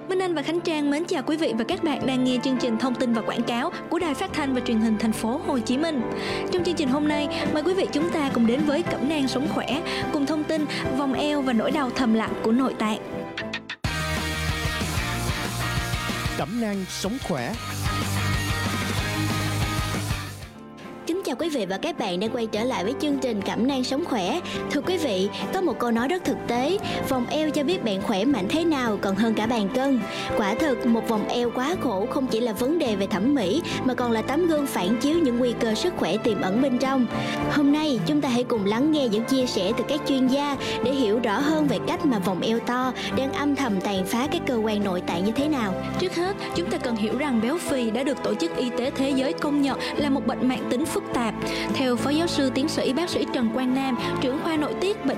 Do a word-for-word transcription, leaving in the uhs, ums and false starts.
Minh Anh và Khánh Trang mến chào quý vị và các bạn đang nghe chương trình thông tin và quảng cáo của Đài Phát thanh và Truyền hình Thành phố Hồ Chí Minh. Trong chương trình hôm nay, mời quý vị chúng ta cùng đến với Cẩm nang sống khỏe, cùng thông tin vòng eo và nỗi đau thầm lặng của nội tạng. Cẩm nang sống khỏe. Kính chào quý vị và các bạn đang quay trở lại với chương trình Cẩm nang sống khỏe. Thưa quý vị, có một câu nói rất thực tế: vòng eo cho biết bạn khỏe mạnh thế nào còn hơn cả bàn cân. Quả thực, một vòng eo quá khổ không chỉ là vấn đề về thẩm mỹ mà còn là tấm gương phản chiếu những nguy cơ sức khỏe tiềm ẩn bên trong. Hôm nay, chúng ta hãy cùng lắng nghe những chia sẻ từ các chuyên gia để hiểu rõ hơn về cách mà vòng eo to đang âm thầm tàn phá các cơ quan nội tạng như thế nào. Trước hết, chúng ta cần hiểu rằng béo phì đã được Tổ chức Y tế Thế giới công nhận là một bệnh mãn tính phức tạp. Theo Phó Giáo sư Tiến sĩ Bác sĩ Trần Quang Nam, trưởng khoa nội tiết Bệnh